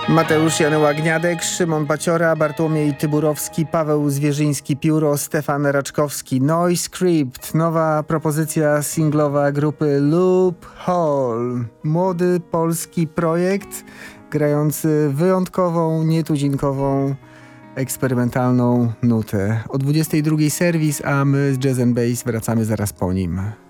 Mateusz Janyła-Gniadek, Szymon Paciora, Bartłomiej Tyburowski, Paweł Zwierzyński-Pióro, Stefan Raczkowski. Noise Crypt, nowa propozycja singlowa grupy Loophole. Młody polski projekt grający wyjątkową, nietuzinkową, eksperymentalną nutę. O 22:00 serwis, a my z Jazz & Bass wracamy zaraz po nim.